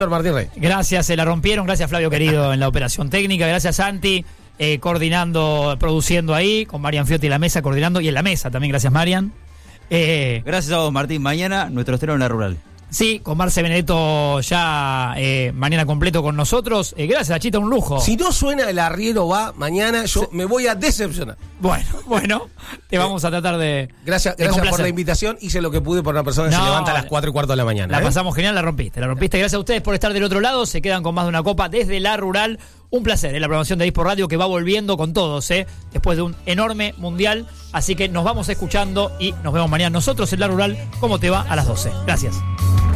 Martín Rey. Gracias, se la rompieron. Gracias, Flavio querido, en la operación técnica. Gracias, Santi, coordinando, produciendo ahí, con Marian Fiotti en la mesa, coordinando, y en la mesa también. Gracias, Marian. Gracias a vos, Martín. Mañana, nuestro estreno en la rural. Sí, con Marce Benedetto ya mañana completo con nosotros. Gracias, Chita, un lujo. Si no suena el arriero va mañana, yo me voy a decepcionar. Bueno, te vamos a tratar de... Gracias por la invitación. Hice lo que pude por una persona que se levanta a las 4:15 de la mañana. La pasamos genial, la rompiste. Gracias a ustedes por estar del otro lado. Se quedan con más de una copa desde la rural. Un placer, la programación de Dispor Radio que va volviendo con todos, después de un enorme mundial. Así que nos vamos escuchando y nos vemos mañana nosotros en la rural. ¿Cómo te va? A las 12. Gracias.